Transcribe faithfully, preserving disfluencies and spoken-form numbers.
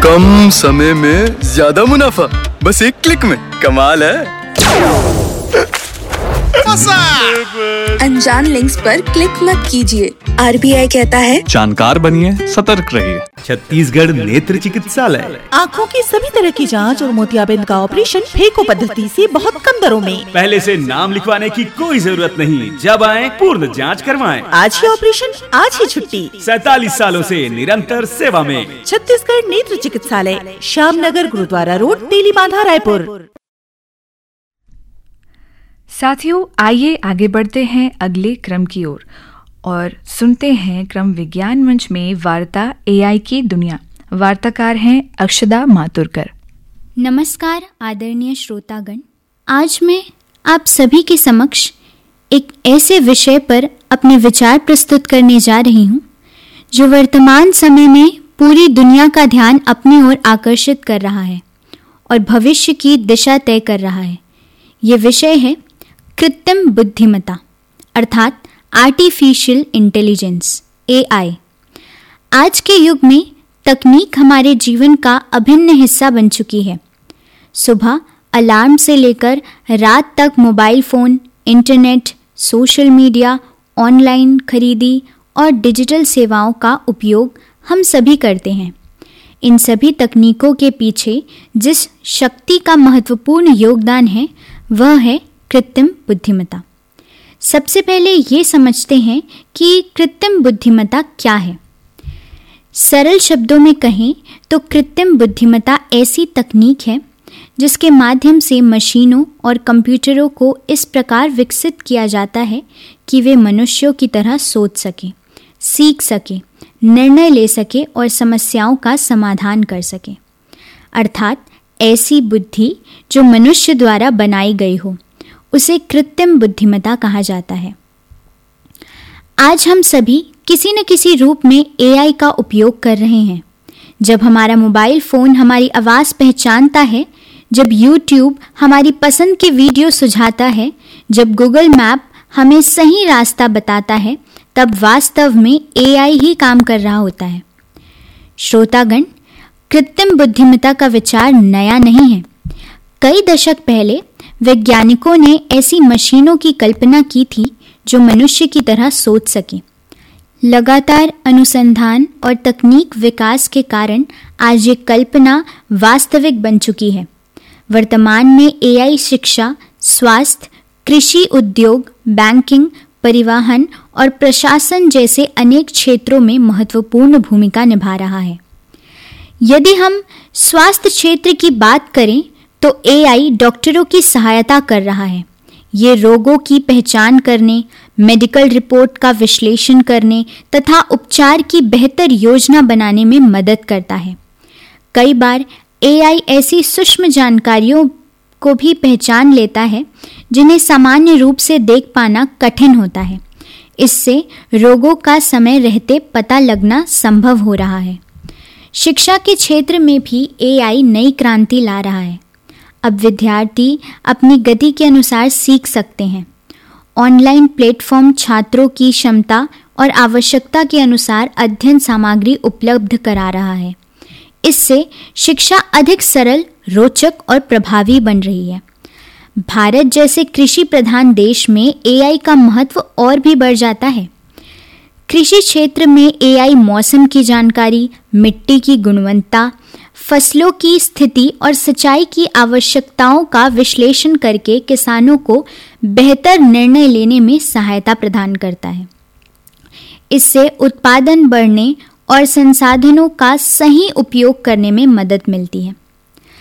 कम समय में ज्यादा मुनाफा, बस एक क्लिक में। कमाल है। अनजान लिंक्स पर क्लिक मत कीजिए। आरबीआई कहता है जानकार बनिए, सतर्क रहिए। छत्तीसगढ़ नेत्र चिकित्सालय आँखों की सभी तरह की जांच और मोतियाबिंद का ऑपरेशन फेको पद्धति से बहुत कम दरों में। पहले से नाम लिखवाने की कोई जरूरत नहीं, जब आए पूर्ण जांच करवाएं। आज ही ऑपरेशन, आज ही छुट्टी। सैतालीस सालों से निरंतर सेवा में छत्तीसगढ़ नेत्र चिकित्सालय, श्याम नगर, गुरुद्वारा रोड, तेलीबांधा, रायपुर। साथियों, आइए आगे बढ़ते हैं अगले क्रम की ओर और सुनते हैं क्रम विज्ञान मंच में वार्ता एआई की दुनिया। वार्ताकार हैं अक्षदा मातुरकर। नमस्कार आदरणीय श्रोतागण, आज मैं आप सभी के समक्ष एक ऐसे विषय पर अपने विचार प्रस्तुत करने जा रही हूँ जो वर्तमान समय में पूरी दुनिया का ध्यान अपनी ओर आकर्षित कर रहा है और भविष्य की दिशा तय कर रहा है। ये विषय है कृत्रिम बुद्धिमत्ता अर्थात आर्टिफिशियल इंटेलिजेंस, एआई। आज के युग में तकनीक हमारे जीवन का अभिन्न हिस्सा बन चुकी है। सुबह अलार्म से लेकर रात तक mobile phone, internet, social media, online खरीदी और डिजिटल सेवाओं का उपयोग हम सभी करते हैं। इन सभी तकनीकों के पीछे जिस शक्ति का महत्वपूर्ण योगदान है वह है कृत्रिम बुद्धिमत्ता। सबसे पहले ये समझते हैं कि कृत्रिम बुद्धिमत्ता क्या है। सरल शब्दों में कहें तो कृत्रिम बुद्धिमत्ता ऐसी तकनीक है जिसके माध्यम से मशीनों और कंप्यूटरों को इस प्रकार विकसित किया जाता है कि वे मनुष्यों की तरह सोच सकें, सीख सकें, निर्णय ले सकें और समस्याओं का समाधान कर सकें। अर्थात ऐसी बुद्धि जो मनुष्य द्वारा बनाई गई हो उसे कृत्रिम बुद्धिमत्ता कहा जाता है। आज हम सभी किसी न किसी रूप में एआई का उपयोग कर रहे हैं। जब हमारा मोबाइल फ़ोन हमारी आवाज़ पहचानता है, जब यूट्यूब हमारी पसंद के वीडियो सुझाता है, जब गूगल मैप हमें सही रास्ता बताता है, तब वास्तव में एआई ही काम कर रहा होता है। श्रोतागण, कृत्रिम बुद्धिमत्ता का विचार नया नहीं है। कई दशक पहले वैज्ञानिकों ने ऐसी मशीनों की कल्पना की थी जो मनुष्य की तरह सोच सकें। लगातार अनुसंधान और तकनीक विकास के कारण आज ये कल्पना वास्तविक बन चुकी है। वर्तमान में एआई शिक्षा, स्वास्थ्य, कृषि, उद्योग, बैंकिंग, परिवहन और प्रशासन जैसे अनेक क्षेत्रों में महत्वपूर्ण भूमिका निभा रहा है। यदि हम स्वास्थ्य क्षेत्र की बात करें तो एआई डॉक्टरों की सहायता कर रहा है। ये रोगों की पहचान करने, मेडिकल रिपोर्ट का विश्लेषण करने तथा उपचार की बेहतर योजना बनाने में मदद करता है। कई बार एआई ऐसी सूक्ष्म जानकारियों को भी पहचान लेता है जिन्हें सामान्य रूप से देख पाना कठिन होता है। इससे रोगों का समय रहते पता लगना संभव हो रहा है। शिक्षा के क्षेत्र में भी एआई नई क्रांति ला रहा है। अब विद्यार्थी अपनी गति के अनुसार सीख सकते हैं। ऑनलाइन प्लेटफॉर्म छात्रों की क्षमता और आवश्यकता के अनुसार अध्ययन सामग्री उपलब्ध करा रहा है। इससे शिक्षा अधिक सरल, रोचक और प्रभावी बन रही है। भारत जैसे कृषि प्रधान देश में एआई का महत्व और भी बढ़ जाता है। कृषि क्षेत्र में एआई मौसम की जानकारी, मिट्टी की गुणवत्ता, फसलों की स्थिति और सिंचाई की आवश्यकताओं का विश्लेषण करके किसानों को बेहतर निर्णय लेने में सहायता प्रदान करता है। इससे उत्पादन बढ़ने और संसाधनों का सही उपयोग करने में मदद मिलती है।